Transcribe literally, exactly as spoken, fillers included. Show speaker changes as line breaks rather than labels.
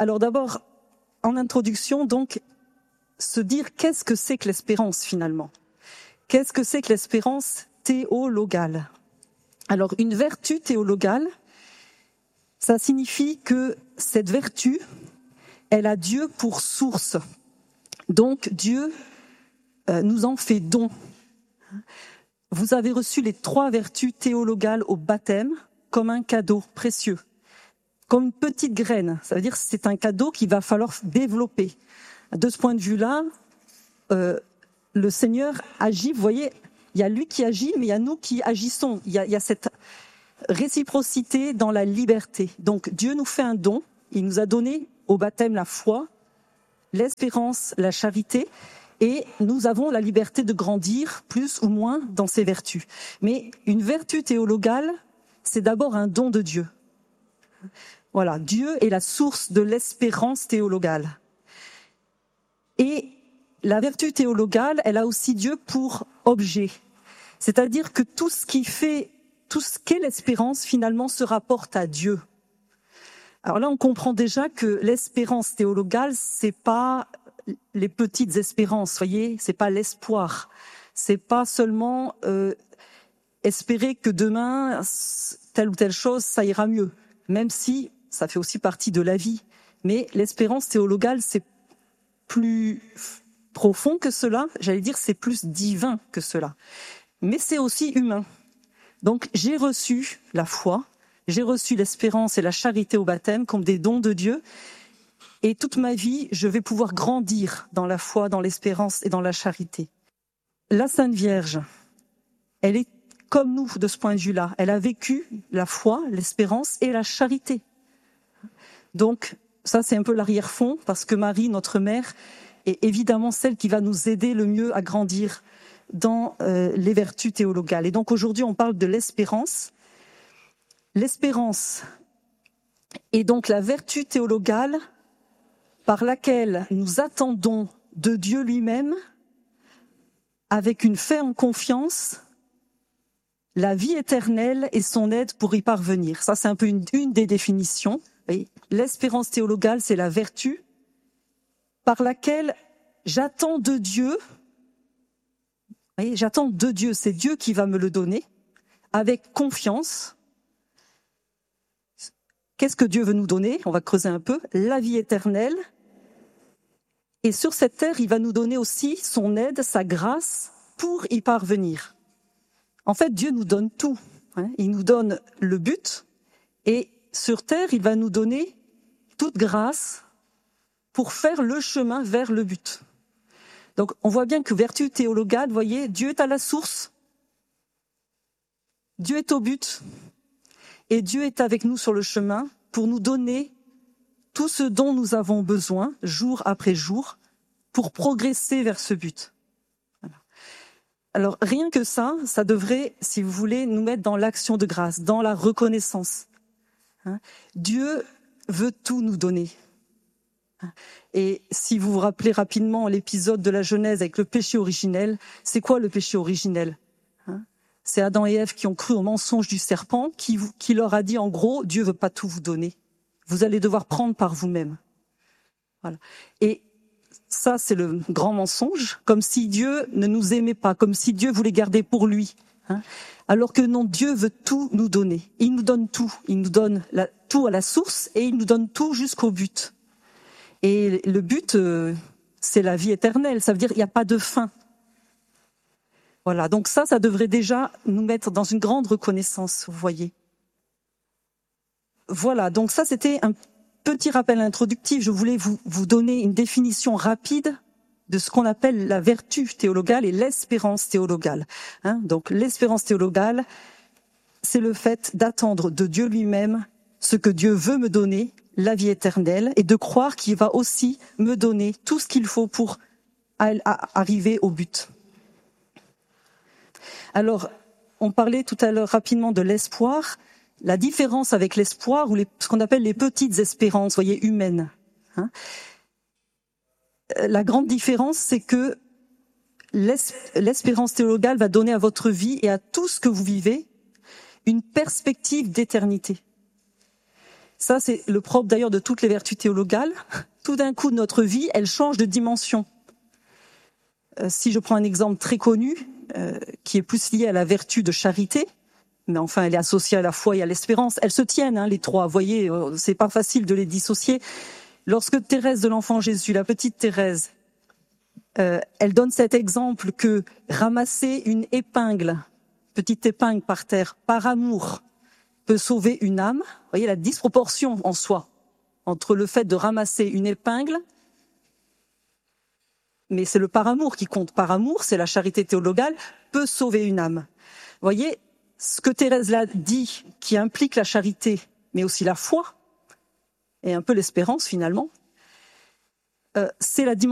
Alors d'abord, en introduction, donc, se dire qu'est-ce que c'est que l'espérance finalement ? Qu'est-ce que c'est que l'espérance théologale ? Alors une vertu théologale, ça signifie que cette vertu, elle a Dieu pour source. Donc Dieu euh, nous en fait don. Vous avez reçu les trois vertus théologales au baptême comme un cadeau précieux, comme une petite graine. Ça veut dire que c'est un cadeau qu'il va falloir développer. De ce point de vue-là, euh, le Seigneur agit. Vous voyez, il y a lui qui agit, mais il y a nous qui agissons. Il y a, il y a cette réciprocité dans la liberté. Donc Dieu nous fait un don. Il nous a donné au baptême la foi, l'espérance, la charité. Et nous avons la liberté de grandir plus ou moins dans ces vertus. Mais une vertu théologale, c'est d'abord un don de Dieu. Voilà, Dieu est la source de l'espérance théologale. Et la vertu théologale, elle a aussi Dieu pour objet. C'est-à-dire que tout ce qui fait, tout ce qu'est l'espérance, finalement, se rapporte à Dieu. Alors là, on comprend déjà que l'espérance théologale, c'est pas les petites espérances, voyez, c'est pas l'espoir, c'est pas seulement euh, espérer que demain telle ou telle chose ça ira mieux, même si ça fait aussi partie de la vie. Mais l'espérance théologale, c'est plus profond que cela, j'allais dire c'est plus divin que cela. Mais c'est aussi humain. Donc j'ai reçu la foi, j'ai reçu l'espérance et la charité au baptême comme des dons de Dieu. Et toute ma vie, je vais pouvoir grandir dans la foi, dans l'espérance et dans la charité. La Sainte Vierge, elle est comme nous de ce point de vue-là. Elle a vécu la foi, l'espérance et la charité. Donc, ça c'est un peu l'arrière-fond, parce que Marie, notre mère, est évidemment celle qui va nous aider le mieux à grandir dans euh, les vertus théologales. Et donc aujourd'hui, on parle de l'espérance. L'espérance est donc la vertu théologale par laquelle nous attendons de Dieu lui-même, avec une ferme confiance, la vie éternelle et son aide pour y parvenir. Ça, c'est un peu une, une des définitions. Et l'espérance théologale, c'est la vertu par laquelle j'attends de Dieu, voyez, j'attends de Dieu, c'est Dieu qui va me le donner, avec confiance. Qu'est-ce que Dieu veut nous donner ? On va creuser un peu. La vie éternelle. Et sur cette terre, il va nous donner aussi son aide, sa grâce pour y parvenir. En fait, Dieu nous donne tout. Hein. Il nous donne le but. Et sur terre, il va nous donner toute grâce pour faire le chemin vers le but. Donc, on voit bien que vertu théologale, vous voyez, Dieu est à la source. Dieu est au but. Et Dieu est avec nous sur le chemin pour nous donner tout ce dont nous avons besoin, jour après jour, pour progresser vers ce but. Voilà. Alors, rien que ça, ça devrait, si vous voulez, nous mettre dans l'action de grâce, dans la reconnaissance. Hein ? Dieu veut tout nous donner. Et si vous vous rappelez rapidement l'épisode de la Genèse avec le péché originel, c'est quoi le péché originel ? C'est Adam et Ève qui ont cru au mensonge du serpent, qui, qui leur a dit en gros, Dieu veut pas tout vous donner. Vous allez devoir prendre par vous-même. Voilà. Et ça, c'est le grand mensonge, comme si Dieu ne nous aimait pas, comme si Dieu voulait garder pour lui. Hein. Alors que non, Dieu veut tout nous donner. Il nous donne tout. Il nous donne la, tout à la source et il nous donne tout jusqu'au but. Et le but, euh, c'est la vie éternelle. Ça veut dire qu'il n'y a pas de fin. Voilà, donc ça, ça devrait déjà nous mettre dans une grande reconnaissance, vous voyez. Voilà, donc ça, c'était un petit rappel introductif. Je voulais vous, vous donner une définition rapide de ce qu'on appelle la vertu théologale et l'espérance théologale. Hein, donc l'espérance théologale, c'est le fait d'attendre de Dieu lui-même ce que Dieu veut me donner, la vie éternelle, et de croire qu'il va aussi me donner tout ce qu'il faut pour arriver au but. Alors, on parlait tout à l'heure rapidement de l'espoir. La différence avec l'espoir, ou les, ce qu'on appelle les petites espérances, voyez, humaines. Hein. La grande différence, c'est que l'espérance théologale va donner à votre vie et à tout ce que vous vivez une perspective d'éternité. Ça, c'est le propre d'ailleurs de toutes les vertus théologales. Tout d'un coup, notre vie, elle change de dimension. Euh, si je prends un exemple très connu, euh, qui est plus lié à la vertu de charité, mais enfin, elle est associée à la foi et à l'espérance. Elles se tiennent, hein, les trois. Vous voyez, euh, c'est pas facile de les dissocier. Lorsque Thérèse de l'Enfant Jésus, la petite Thérèse, euh, elle donne cet exemple que ramasser une épingle, petite épingle par terre, par amour, peut sauver une âme. Vous voyez la disproportion en soi entre le fait de ramasser une épingle, mais c'est le par amour qui compte. Par amour, c'est la charité théologale, peut sauver une âme. Vous voyez, ce que Thérèse l'a dit, qui implique la charité, mais aussi la foi, et un peu l'espérance finalement, euh, c'est la dimension